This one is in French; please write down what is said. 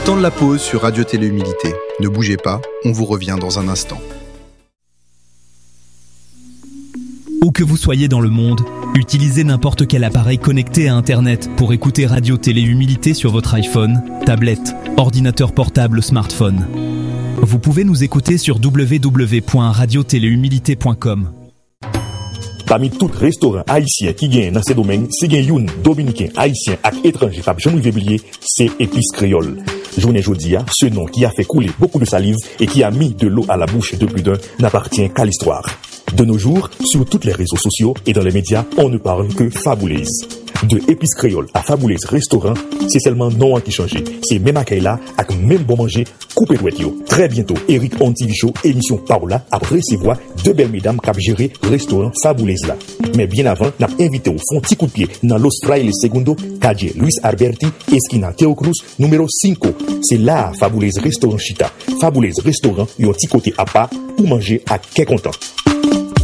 le temps de la pause sur Radio Télé Humilité. Ne bougez pas, on vous revient dans un instant. Où que vous soyez dans le monde, utilisez n'importe quel appareil connecté à Internet pour écouter Radio Télé Humilité sur votre iPhone, tablette, ordinateur portable, smartphone. Vous pouvez nous écouter sur www.radiotelehumilité.com. Parmi tout restaurant haïtien qui gagne dans ces domaines, si gagne youn dominicain, haïtien et étranger, pas jamais oublier, c'est Épices Créole. Journée Jodia, ce nom qui a fait couler beaucoup de salive et qui a mis de l'eau à la bouche de plus d'un n'appartient qu'à l'histoire. De nos jours, sur tous les réseaux sociaux et dans les médias, on ne parle que Faboulaise. De Épices Créole à Faboulaise Restaurant, c'est seulement non qui change. C'est même à Kaila, avec même bon manger, coupé de yo. Très bientôt, Eric Ontivicho, émission Paola, après recevoir deux belles mesdames qui ont géré restaurant Faboulaise là. Mais bien avant, n'a invité au fond petit coup de pied dans Los Frailes Segundo, Cadie Luis Alberti, esquina Théo Cruz, numéro 5. C'est là Faboulaise Restaurant Chita. Faboulaise Restaurant, yon petit côté à part pour manger à quel content.